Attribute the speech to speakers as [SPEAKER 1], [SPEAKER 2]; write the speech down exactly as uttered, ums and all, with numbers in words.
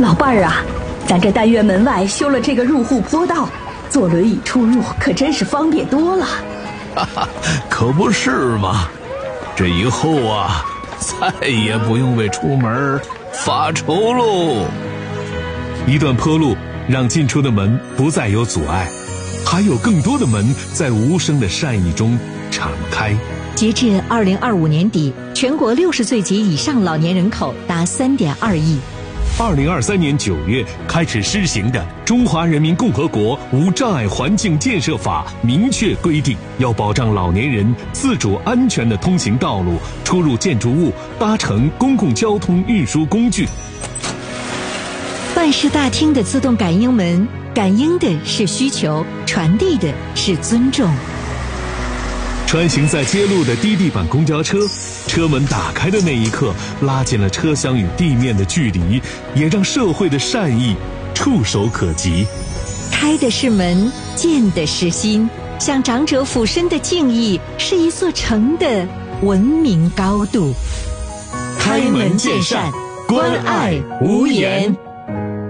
[SPEAKER 1] 老伴儿啊，咱这单元门外修了这个入户坡道，坐轮椅出入可真是方便多了。
[SPEAKER 2] 哈哈，可不是嘛！这以后啊，再也不用为出门发愁喽。
[SPEAKER 3] 一段坡路让进出的门不再有阻碍，还有更多的门在无声的善意中敞开。
[SPEAKER 4] 截至二零二五年底，全国六十岁及以上老年人口达三点二亿。
[SPEAKER 3] 二零二三年九月开始施行的《中华人民共和国无障碍环境建设法》明确规定，要保障老年人自主安全的通行道路、出入建筑物、搭乘公共交通运输工具。
[SPEAKER 4] 办事大厅的自动感应门，感应的是需求，传递的是尊重。
[SPEAKER 3] 穿行在街路的低地板公交车，车门打开的那一刻，拉近了车厢与地面的距离，也让社会的善意触手可及。
[SPEAKER 4] 开的是门，见的是心，向长者俯身的敬意，是一座城的文明高度。
[SPEAKER 3] 开门见山，关爱无言。